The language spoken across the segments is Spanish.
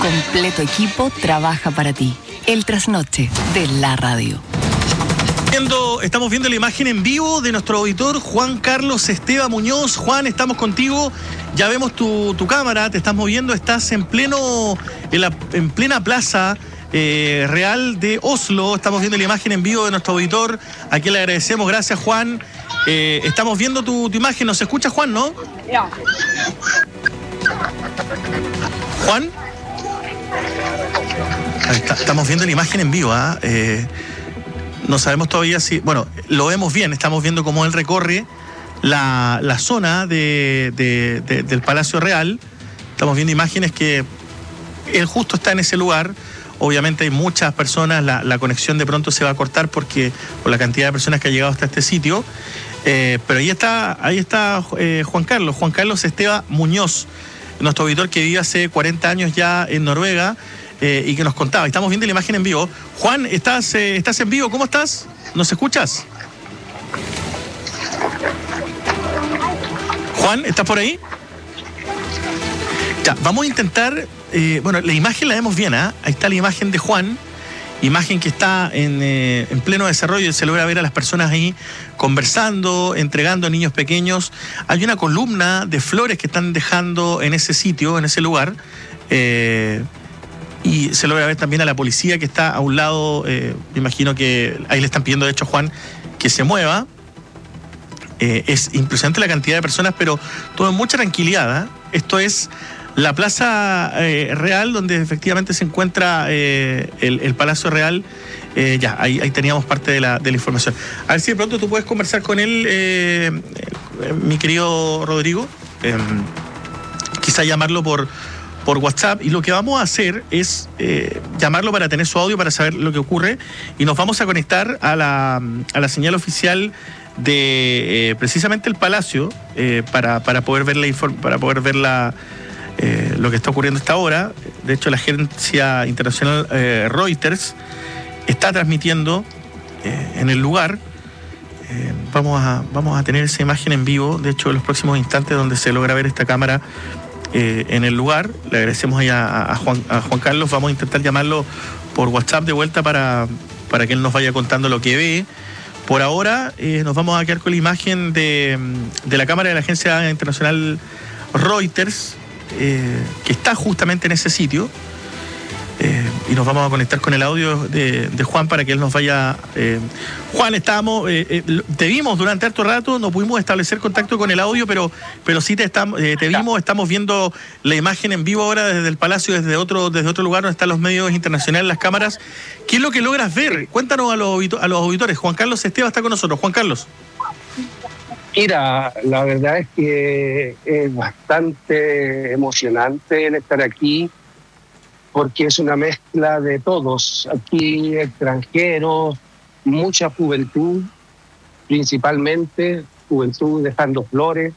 completo equipo trabaja para ti. El Trasnoche de la radio. Estamos viendo la imagen en vivo de nuestro auditor Juan Carlos Esteban Muñoz. Juan, estamos contigo. Ya vemos tu cámara, te estás moviendo, estás en plena plaza real de Oslo. Estamos viendo la imagen en vivo de nuestro auditor, a quien le agradecemos. Gracias, Juan. Estamos viendo tu imagen. ¿Nos escucha, Juan, no? Ya. Juan. Estamos viendo la imagen en vivo, no sabemos todavía si... Bueno, lo vemos bien, estamos viendo cómo él recorre la zona del Palacio Real. Estamos viendo imágenes que él justo está en ese lugar. Obviamente hay muchas personas, la conexión de pronto se va a cortar por la cantidad de personas que ha llegado hasta este sitio. Pero ahí está Juan Carlos Esteban Muñoz, nuestro auditor que vive hace 40 años ya en Noruega. Y que nos contaba. Estamos viendo la imagen en vivo. Juan, estás en vivo. ¿Cómo estás? ¿Nos escuchas? Juan, ¿estás por ahí? Ya, vamos a intentar... bueno, la imagen la vemos bien, Ahí está la imagen de Juan. Imagen que está en pleno desarrollo. Se logra ver a las personas ahí conversando, entregando a niños pequeños. Hay una columna de flores que están dejando en ese sitio, en ese lugar. Y se logra ver también a la policía que está a un lado. Me imagino que ahí le están pidiendo, de hecho, Juan, que se mueva. Es impresionante la cantidad de personas, pero todo en mucha tranquilidad. Esto es la Plaza Real, donde efectivamente se encuentra el Palacio Real. Ya, ahí teníamos parte de la información. A ver si de pronto tú puedes conversar con él, mi querido Rodrigo. Quizá llamarlo por WhatsApp, y lo que vamos a hacer es llamarlo para tener su audio, para saber lo que ocurre, y nos vamos a conectar a la señal oficial de precisamente el Palacio para poder ver lo que está ocurriendo a esta hora. De hecho, la agencia internacional Reuters está transmitiendo en el lugar. Vamos a tener esa imagen en vivo, de hecho, en los próximos instantes, donde se logra ver esta cámara en el lugar. Le agradecemos ahí a Juan Carlos. Vamos a intentar llamarlo por WhatsApp de vuelta para que él nos vaya contando lo que ve. Por ahora nos vamos a quedar con la imagen de la cámara de la agencia internacional Reuters, que está justamente en ese sitio. Y nos vamos a conectar con el audio de Juan para que él nos vaya... Juan, te vimos durante harto rato, no pudimos establecer contacto con el audio, pero sí te vimos, estamos viendo la imagen en vivo ahora desde el Palacio, desde otro lugar donde están los medios internacionales, las cámaras. ¿Qué es lo que logras ver? Cuéntanos a los auditores. Juan Carlos Esteban está con nosotros. Juan Carlos. Mira, la verdad es que es bastante emocionante el estar aquí, porque es una mezcla de todos. Aquí extranjeros, mucha juventud, principalmente juventud dejando flores.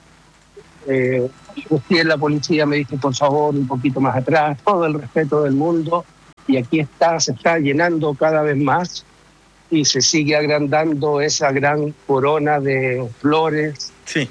Recién la policía me dice, por favor, un poquito más atrás, todo el respeto del mundo. Y aquí se está llenando cada vez más y se sigue agrandando esa gran corona de flores. Sí.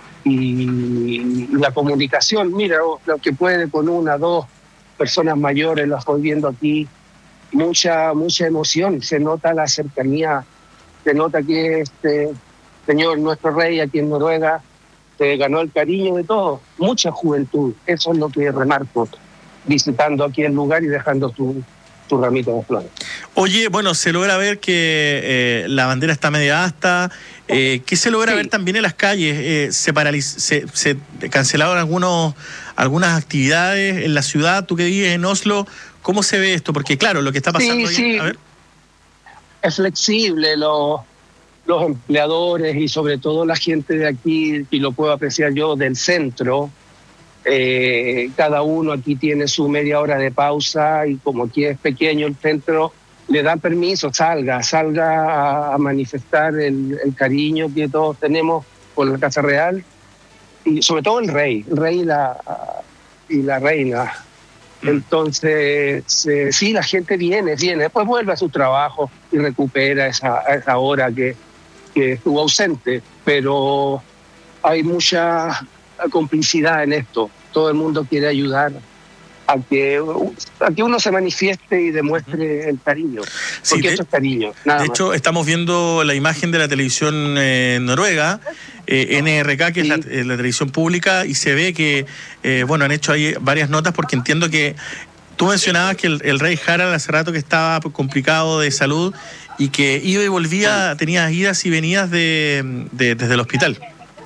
Y la comunicación, mira, lo que puede con 1, 2 personas mayores, las estoy viendo aquí, mucha emoción, se nota la cercanía, se nota que este señor, nuestro rey aquí en Noruega, se ganó el cariño de todos, mucha juventud. Eso es lo que remarco, visitando aquí el lugar y dejando tu ramito de flores. Oye, bueno, se logra ver que la bandera está media asta. ¿Qué se logra ver también en las calles? Se cancelaron algunas actividades en la ciudad. Tú que vives en Oslo, ¿cómo se ve esto? Porque claro, lo que está pasando a ver. Es flexible, los empleadores y sobre todo la gente de aquí, y lo puedo apreciar yo, del centro. Cada uno aquí tiene su media hora de pausa, y como aquí es pequeño el centro, le dan permiso, salga a manifestar el cariño que todos tenemos por la Casa Real, y sobre todo el rey y la reina. Entonces, sí, la gente viene, después vuelve a su trabajo y recupera esa hora que estuvo ausente, pero hay mucha complicidad en esto. Todo el mundo quiere ayudar a que uno se manifieste y demuestre el cariño, porque Sí, esto es cariño, nada de más. hecho, estamos viendo la imagen de la televisión noruega, NRK, que Sí. es la televisión pública, y se ve que, bueno, han hecho ahí varias notas, porque entiendo que tú mencionabas que el rey Harald hace rato que estaba complicado de salud y que iba y volvía, tenía idas y venidas desde el hospital.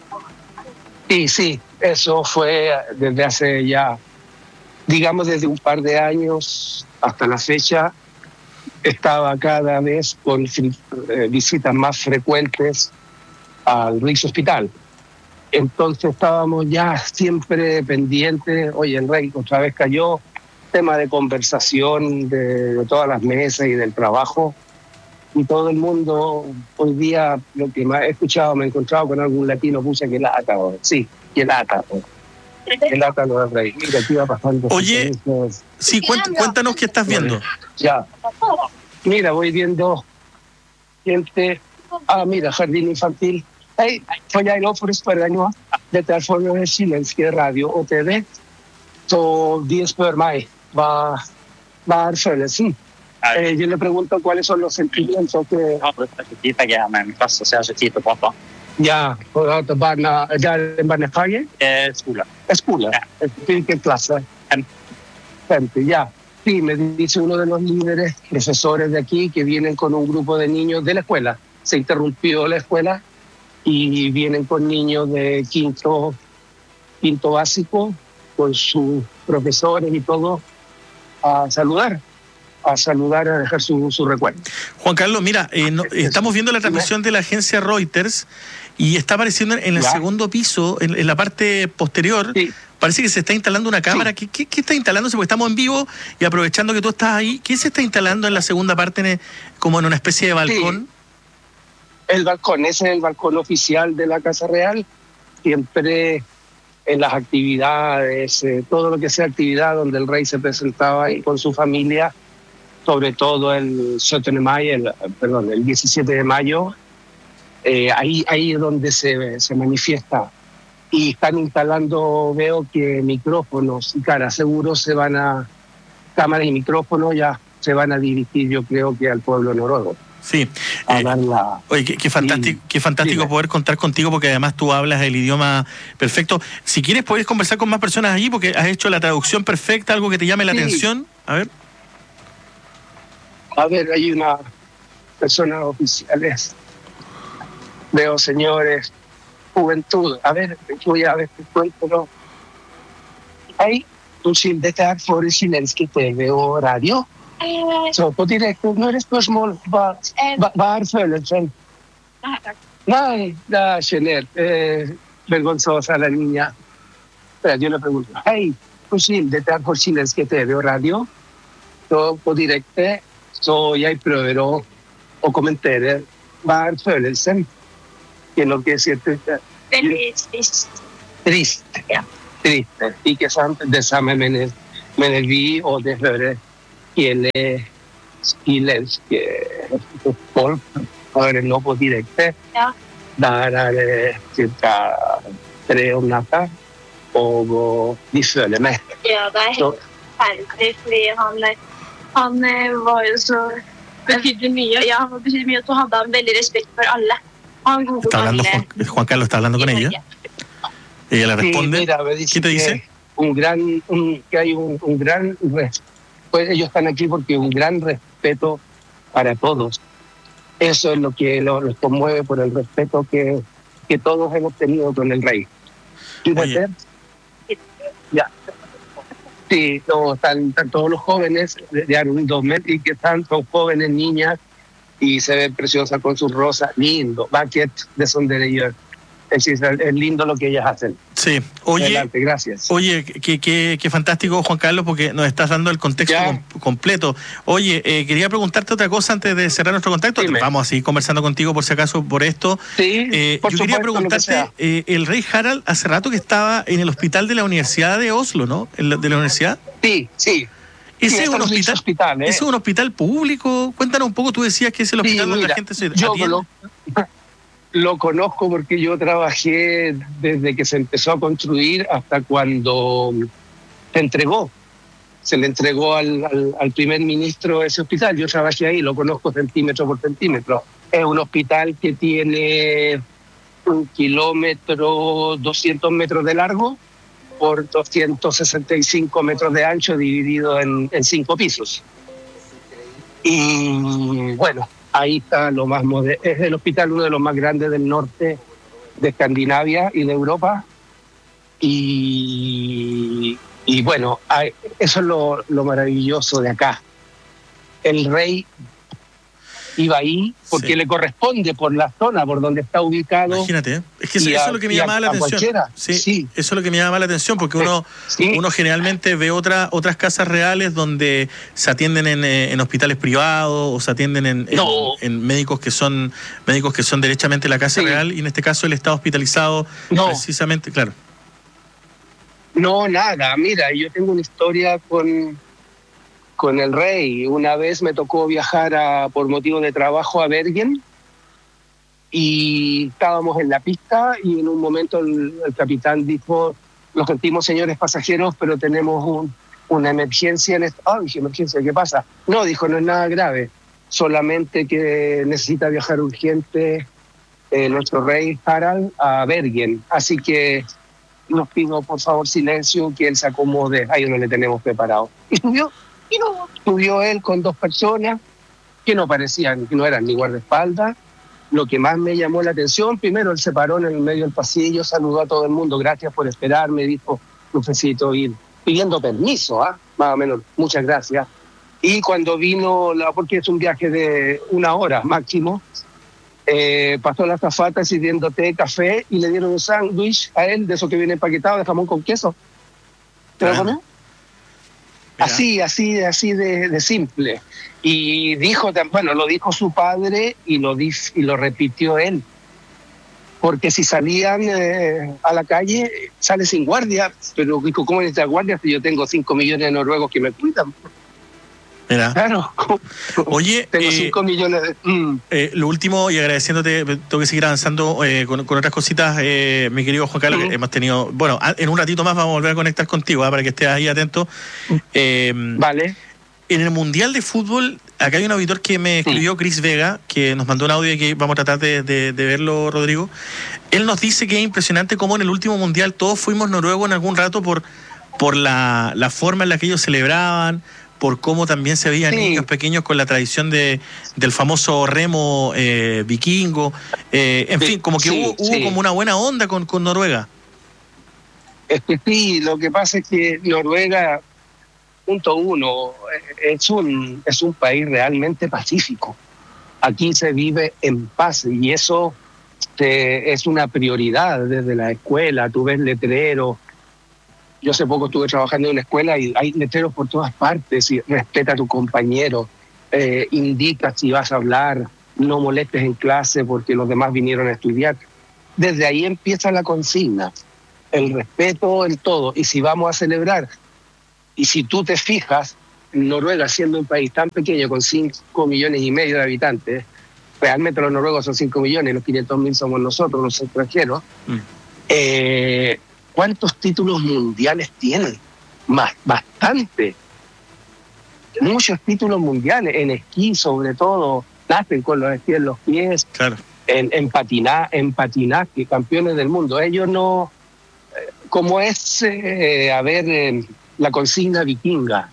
Sí, eso fue desde hace ya, digamos, desde un par de años hasta la fecha. Estaba cada vez con visitas más frecuentes al Rijkshospital. Entonces estábamos ya siempre pendientes. Oye, el rey otra vez cayó. Tema de conversación de todas las mesas y del trabajo. Y todo el mundo, hoy día, lo que más he escuchado, me he encontrado con algún latino, puse que lata. Sí, que lata. Que lata lo del rey. Mira, aquí va pasando. Oye, sí, cuéntanos qué estás viendo. Ya. Mira, voy viendo gente. Mira, jardín infantil. Hey, får jag lov att spela nu? Detta är från den chilenska radio och TV. Så de spör mig, vad är födelsen? Yo le pregunto cuáles son los sentimientos que... Ja, det är tid att jag med en klass, så jag har inte tid att prata. Ja, och att barna, där en barnefage? Skola. Escuela. ¿Qué clase? 50, ya. Sí, me dice uno de los líderes, profesores de aquí, que vienen con un grupo de niños de la escuela. Se interrumpió la escuela y vienen con niños de quinto básico, con sus profesores y todo, a saludar, a dejar su recuerdo. Juan Carlos, mira, estamos viendo la transmisión de la agencia Reuters y está apareciendo en el segundo piso, en la parte posterior. Sí. Parece que se está instalando una cámara. Sí. ¿Qué está instalándose? Porque estamos en vivo y aprovechando que tú estás ahí, ¿qué se está instalando en la segunda parte, como en una especie de balcón? Sí. El balcón, ese es el balcón oficial de la Casa Real. Siempre en las actividades, todo lo que sea actividad donde el rey se presentaba ahí con su familia, sobre todo el 7 de mayo, el 17 de mayo, ahí es donde se manifiesta. Y están instalando, veo que micrófonos y cara, seguro cámaras y micrófonos ya se van a dirigir, yo creo que al pueblo noruego. Sí. Oye, qué fantástico poder contar contigo, porque además tú hablas el idioma perfecto. Si quieres puedes conversar con más personas allí, porque has hecho la traducción perfecta, algo que te llame la atención. A ver, hay una personas oficiales, veo señores, juventud. A ver, voy a ver qué cuento. Hay un dette her for chilensk TV og radio. Så på direkte, når det spørsmål, hva er følelsen? Nei, det er sjenert. Vergonzosa la niña. Pero yo le pregunto, hei, dette er for chilensk TV og radio. Så på direkte, så jeg prøver å kommentere hva er følelsen. Que lo que siente Veldig trist. Trist. Ja. Triste. Ikke sant? Det samme mener vi, og det hører hele chilenske folk hører nå på direkte. Ja. Der er det ca. 3 om natta, og de føler meg. Ja, det er helt forferdelig, fordi han var jo så betydde mye. Ja, han betydde mye, og hadde han veldig respekt for alle. Juan Carlos está hablando con ella. Ella le responde. Sí, mira, me dice ¿Qué te dice? Que hay un gran pues ellos están aquí porque un gran respeto para todos. Eso es lo que los conmueve, por el respeto que todos hemos tenido con el rey. Oye. Ya. Sí, están todos los jóvenes de Arun 2000 y que son jóvenes, niñas, y se ve preciosa con sus rosas, lindo, bucket de sonderillo. Es lindo lo que ellas hacen. Sí, oye, adelante, gracias. Oye, qué fantástico, Juan Carlos, porque nos estás dando el contexto completo. Oye, quería preguntarte otra cosa antes de cerrar nuestro contacto. Dime. Vamos a seguir conversando contigo por si acaso por esto. Sí, por yo quería preguntarte, el rey Harald hace rato que estaba en el hospital de la Universidad de Oslo, ¿no? De la universidad. Sí. Ese es un hospital, ¿es un hospital público? Cuéntanos un poco, tú decías que es el hospital donde la gente se atiende. Lo conozco porque yo trabajé desde que se empezó a construir hasta cuando se entregó. se le entregó al primer ministro ese hospital. Yo trabajé ahí, lo conozco centímetro por centímetro. Es un hospital que tiene 1 kilómetro 200 metros de largo por 265 metros de ancho, dividido en 5 pisos. Y bueno, ahí está lo más moderno. Es el hospital uno de los más grandes del norte de Escandinavia y de Europa. Y bueno, eso es lo maravilloso de acá. El rey iba ahí porque le corresponde por la zona por donde está ubicado. Imagínate, es que eso es lo que me llamaba la atención. Sí, eso es lo que me llamaba la atención, porque uno generalmente ve otras casas reales donde se atienden en hospitales privados o se atienden en médicos que son derechamente la casa real, y en este caso él está hospitalizado precisamente, claro. No, nada. Mira, yo tengo una historia con el rey. Una vez me tocó viajar por motivo de trabajo a Bergen y estábamos en la pista y en un momento el capitán dijo: lo sentimos, señores pasajeros, pero tenemos una emergencia en esta... dije, ¿emergencia? ¿Qué pasa? No, dijo, no es nada grave, solamente que necesita viajar urgente nuestro rey Harald a Bergen. Así que nos pido por favor silencio, que él se acomode, ahí no le tenemos preparado. Y subió él con 2 personas que no parecían, que no eran ni guardaespaldas. Lo que más me llamó la atención, primero él se paró en el medio del pasillo, saludó a todo el mundo, gracias por esperarme, dijo, necesito ir, pidiendo permiso, más o menos, muchas gracias. Y cuando vino, porque es un viaje de 1 hora máximo, pasó la azafata sirviendo té, café, y le dieron un sándwich a él, de eso que viene empaquetado, de jamón con queso. ¿Te lo comió? Así de simple. Y dijo, bueno, lo dijo su padre y lo repitió él. Porque si salían a la calle, sale sin guardia. Pero dijo, ¿cómo necesitas guardia si yo tengo 5 millones de noruegos que me cuidan? Mira. Claro. Oye, tengo 5 millones de... lo último, y agradeciéndote, tengo que seguir avanzando con otras cositas, mi querido Juan Carlos, que hemos tenido... Bueno, en un ratito más vamos a volver a conectar contigo, para que estés ahí atento. Vale. En el Mundial de Fútbol, acá hay un auditor que me escribió, Chris Vega, que nos mandó un audio y que vamos a tratar de verlo, Rodrigo. Él nos dice que es impresionante cómo en el último Mundial todos fuimos noruegos en algún rato por la forma en la que ellos celebraban, por cómo también se veían niños pequeños con la tradición del famoso remo vikingo. En fin, como que hubo como una buena onda con Noruega. Es que sí, lo que pasa es que Noruega, punto uno, es un país realmente pacífico. Aquí se vive en paz y eso es una prioridad desde la escuela. Tú ves letreros. Yo hace poco estuve trabajando en una escuela y hay letreros por todas partes. Y respeta a tu compañero, indica si vas a hablar, no molestes en clase porque los demás vinieron a estudiar. Desde ahí empieza la consigna, el respeto en todo. Y si vamos a celebrar, y si tú te fijas, Noruega, siendo un país tan pequeño con 5,5 millones de habitantes, realmente los noruegos son 5 millones, los 500.000 somos nosotros, los extranjeros. ¿Cuántos títulos mundiales tienen? Bastante. Muchos títulos mundiales, en esquí sobre todo, nacen con los esquís en los pies, claro. en patinaje, campeones del mundo. Ellos no, como es, la consigna vikinga,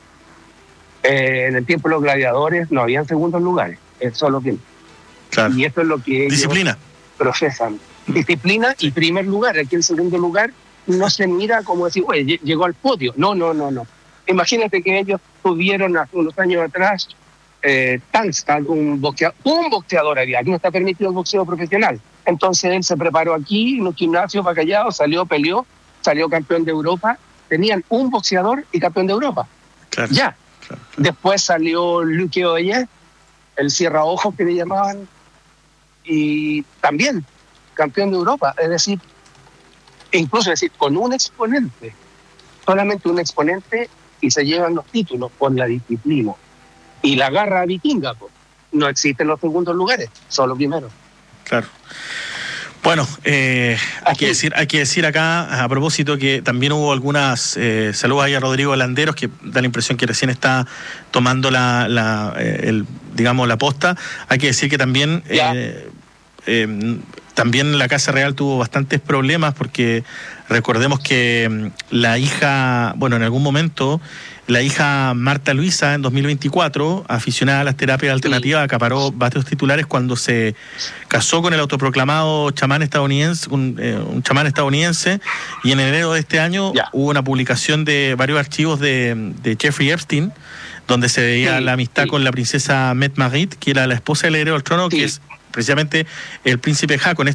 en el tiempo de los gladiadores no habían segundos lugares, eso es lo que... Claro. Y eso es lo que ellos procesan. Disciplina y primer lugar. Aquí el segundo lugar no se mira como decir, oye, llegó al podio. No. Imagínate que ellos tuvieron hace unos años atrás Tangstad, un boxeador había. Aquí no está permitido el boxeo profesional. Entonces él se preparó aquí en un gimnasio para Callao, peleó, salió campeón de Europa. Tenían un boxeador y campeón de Europa. Claro. Ya. Claro. Después salió Luque Oye, el cierra ojos que le llamaban, y también campeón de Europa, es decir, con un exponente, solamente un exponente, y se llevan los títulos por la disciplina. Y la garra vikinga, no existen los segundos lugares, son los primeros. Claro. Bueno, hay que decir acá, a propósito, que también hubo algunas, saludos ahí a Rodrigo Landeros, que da la impresión que recién está tomando la posta. Hay que decir que también también la Casa Real tuvo bastantes problemas, porque recordemos que la hija, bueno, en algún momento, la hija Marta Luisa, en 2024, aficionada a las terapias alternativas, acaparó varios titulares cuando se casó con el autoproclamado chamán estadounidense, un chamán estadounidense, y en enero de este año hubo una publicación de varios archivos de Jeffrey Epstein, donde se veía la amistad con la princesa Mette Marit, que era la esposa del heredero al trono, que es precisamente el príncipe Haakon.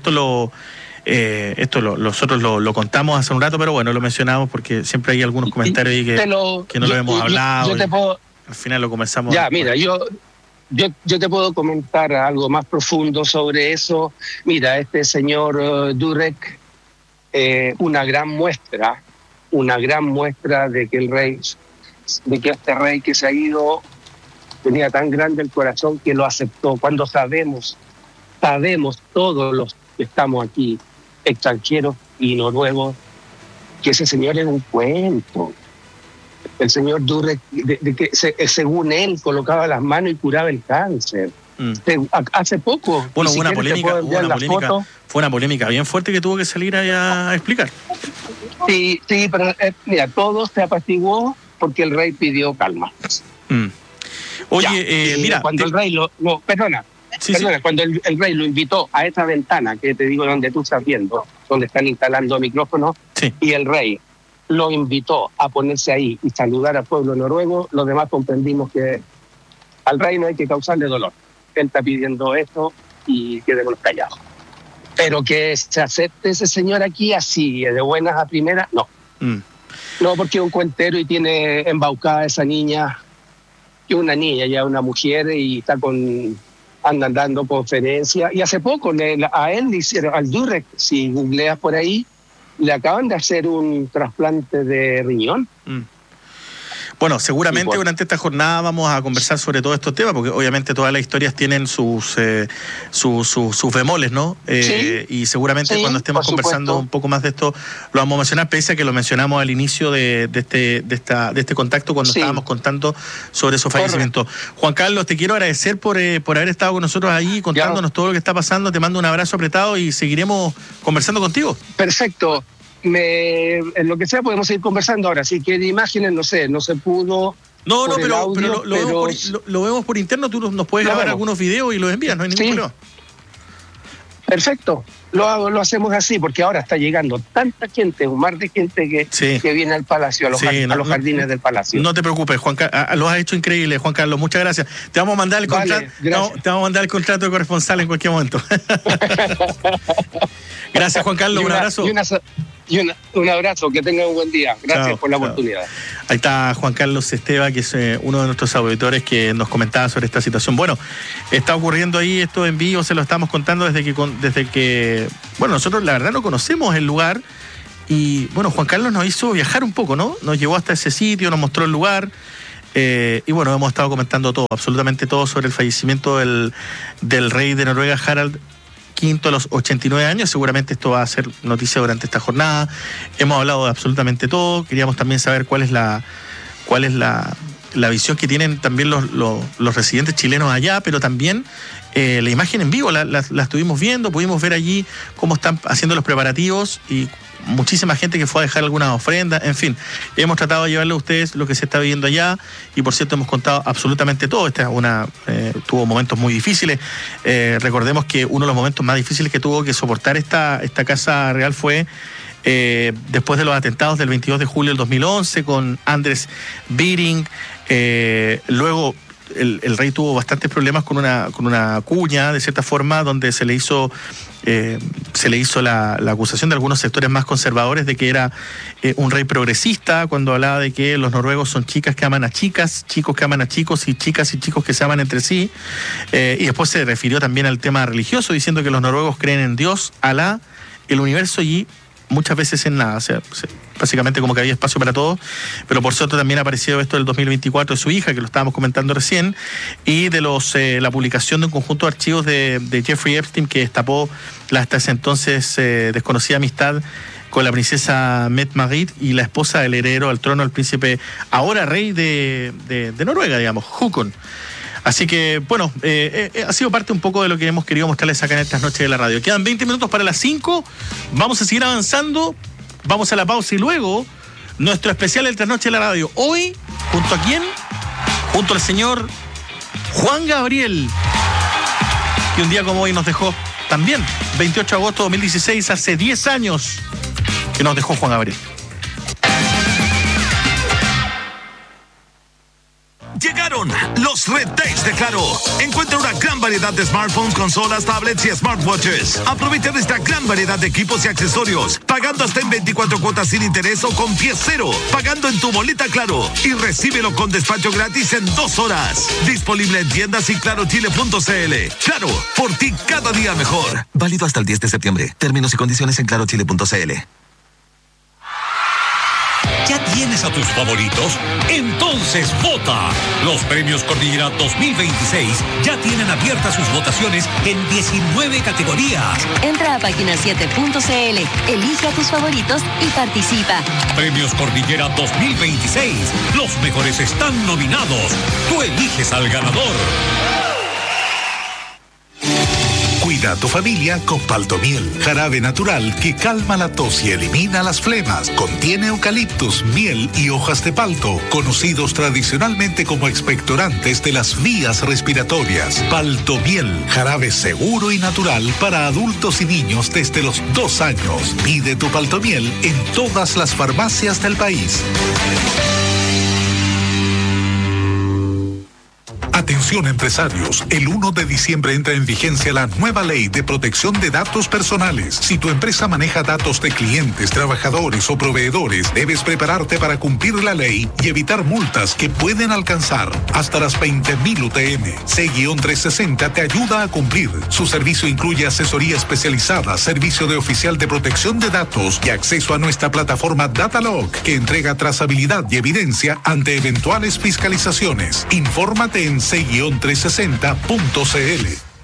Nosotros lo contamos hace un rato, pero bueno, lo mencionamos porque siempre hay algunos comentarios ahí que no lo hemos hablado. Al final lo conversamos. Ya, mira, yo te puedo comentar algo más profundo sobre eso. Mira, este señor Durek, una gran muestra de que este rey que se ha ido tenía tan grande el corazón que lo aceptó. Cuando sabemos todos los que estamos aquí, extranjeros y noruegos, que ese señor es un cuento. El señor Durek, según él, colocaba las manos y curaba el cáncer. Hace poco. Bueno, fue una polémica bien fuerte que tuvo que salir a explicar. Sí, pero mira, todo se apaciguó porque el rey pidió calma. Oye, mira. Cuando el rey cuando el rey lo invitó a esa ventana que te digo donde tú estás viendo, donde están instalando micrófonos, y el rey lo invitó a ponerse ahí y saludar al pueblo noruego, los demás comprendimos que al rey no hay que causarle dolor. Él está pidiendo esto y quedémonos callados. Pero que se acepte ese señor aquí así, de buenas a primeras, no. No, porque es un cuentero y tiene embaucada a esa niña, que es una niña, ya una mujer, y andan dando conferencias. Y hace poco a él le hicieron, al Durek, si googleas por ahí, le acaban de hacer un trasplante de riñón. Bueno, seguramente durante esta jornada vamos a conversar sobre todos estos temas, porque obviamente todas las historias tienen sus bemoles, ¿no? Y seguramente cuando estemos conversando un poco más de esto, lo vamos a mencionar, pese a que lo mencionamos al inicio de este contacto, cuando estábamos contando sobre su fallecimiento. Juan Carlos, te quiero agradecer por haber estado con nosotros ahí, contándonos todo lo que está pasando. Te mando un abrazo apretado y seguiremos conversando contigo. Perfecto. En lo que sea podemos ir conversando ahora, así que de imágenes no se pudo. Pero lo vemos por interno. Tú nos puedes grabar algunos videos y los envías, no hay ningún problema. Perfecto, lo hacemos así, porque ahora está llegando tanta gente, un mar de gente que viene al palacio, a los jardines del palacio. No te preocupes, Juan Carlos, lo has hecho increíble, Juan Carlos, muchas gracias. Te vamos a mandar el contrato. Te vamos a mandar el contrato de corresponsal en cualquier momento. Gracias, Juan Carlos, un abrazo. Un abrazo, que tengan un buen día. Gracias por la oportunidad. Ahí está Juan Carlos Esteva, que es uno de nuestros auditores, que nos comentaba sobre esta situación. Bueno, está ocurriendo ahí esto en vivo, se lo estamos contando desde que bueno, nosotros la verdad no conocemos el lugar, y bueno, Juan Carlos nos hizo viajar un poco, ¿no? Nos llevó hasta ese sitio, nos mostró el lugar, y bueno, hemos estado comentando todo, absolutamente todo sobre el fallecimiento del rey de Noruega, Harald V, a los 89 años. Seguramente esto va a ser noticia durante esta jornada. Hemos hablado de absolutamente todo. Queríamos también saber cuál es la visión que tienen también los residentes chilenos allá, pero también la imagen en vivo la estuvimos viendo, pudimos ver allí cómo están haciendo los preparativos y muchísima gente que fue a dejar algunas ofrendas. En fin, hemos tratado de llevarle a ustedes lo que se está viviendo allá, y por cierto hemos contado absolutamente todo. Tuvo momentos muy difíciles. Recordemos que uno de los momentos más difíciles que tuvo que soportar esta Casa Real fue después de los atentados del 22 de julio del 2011 con Anders Behring. Luego el rey tuvo bastantes problemas con una cuña, de cierta forma, donde se le hizo la acusación de algunos sectores más conservadores de que era un rey progresista, cuando hablaba de que los noruegos son chicas que aman a chicas, chicos que aman a chicos, y chicas y chicos que se aman entre sí. Y después se refirió también al tema religioso, diciendo que los noruegos creen en Dios, Alá, el universo y muchas veces en nada, o sea, básicamente como que había espacio para todos, pero por suerte también ha aparecido esto del 2024 de su hija, que lo estábamos comentando recién, y de la publicación de un conjunto de archivos de Jeffrey Epstein, que destapó la hasta ese entonces desconocida amistad con la princesa Mette Marit y la esposa del heredero al trono, el príncipe, ahora rey de Noruega, digamos, Håkon. Así que, bueno, ha sido parte un poco de lo que hemos querido mostrarles acá en estas noches de la radio. Quedan 20 minutos para las 5, vamos a seguir avanzando, vamos a la pausa y luego nuestro especial del Trasnoche de la radio. Hoy, ¿junto a quién? Junto al señor Juan Gabriel, que un día como hoy nos dejó también, 28 de agosto de 2016, hace 10 años que nos dejó Juan Gabriel. Llegaron los Red Days de Claro. Encuentra una gran variedad de smartphones, consolas, tablets y smartwatches. Aprovecha nuestra gran variedad de equipos y accesorios, pagando hasta en 24 cuotas sin interés o con pie cero, pagando en tu boleta Claro y recíbelo con despacho gratis en 2 horas. Disponible en tiendas y clarochile.cl. Claro, por ti cada día mejor. Válido hasta el 10 de septiembre. Términos y condiciones en clarochile.cl. ¿Ya tienes a tus favoritos? Entonces vota. Los premios Cordillera 2026 ya tienen abiertas sus votaciones en 19 categorías. Entra a página7.cl, elige a tus favoritos y participa. Premios Cordillera 2026. Los mejores están nominados. Tú eliges al ganador. Cuida a tu familia con Paltomiel, jarabe natural que calma la tos y elimina las flemas. Contiene eucaliptus, miel y hojas de palto, conocidos tradicionalmente como expectorantes de las vías respiratorias. Paltomiel, jarabe seguro y natural para adultos y niños desde los 2 años. Pide tu Paltomiel en todas las farmacias del país. Atención empresarios, el 1 de diciembre entra en vigencia la nueva ley de protección de datos personales. Si tu empresa maneja datos de clientes, trabajadores o proveedores, debes prepararte para cumplir la ley y evitar multas que pueden alcanzar hasta las 20.000 UTM. C-360 te ayuda a cumplir. Su servicio incluye asesoría especializada, servicio de oficial de protección de datos y acceso a nuestra plataforma Datalog, que entrega trazabilidad y evidencia ante eventuales fiscalizaciones. Infórmate en c-360.cl.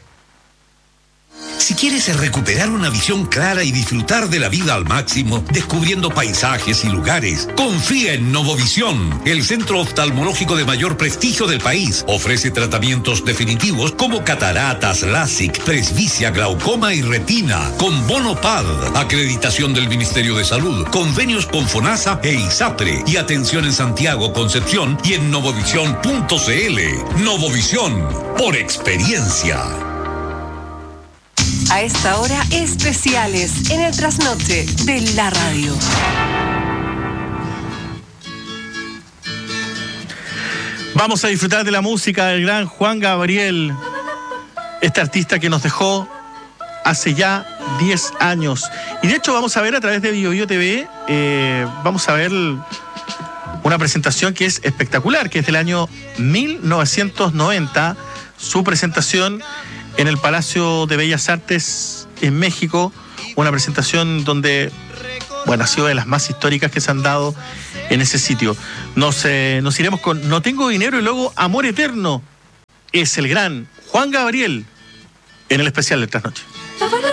Si quieres recuperar una visión clara y disfrutar de la vida al máximo, descubriendo paisajes y lugares, confía en Novovisión, el centro oftalmológico de mayor prestigio del país. Ofrece tratamientos definitivos como cataratas, LASIK, presbicia, glaucoma y retina, con bono PAD, acreditación del Ministerio de Salud, convenios con FONASA e ISAPRE, y atención en Santiago, Concepción y en novovisión.cl. Novovisión, por experiencia. A esta hora, especiales en el Trasnoche de la radio. Vamos a disfrutar de la música del gran Juan Gabriel, este artista que nos dejó hace ya 10 años. Y de hecho vamos a ver a través de BioBio TV, vamos a ver una presentación que es espectacular, que es del año 1990, su presentación en el Palacio de Bellas Artes en México, una presentación donde, bueno, ha sido de las más históricas que se han dado en ese sitio. Nos iremos con No Tengo Dinero y luego Amor Eterno. Es el gran Juan Gabriel en el especial de Trasnoche.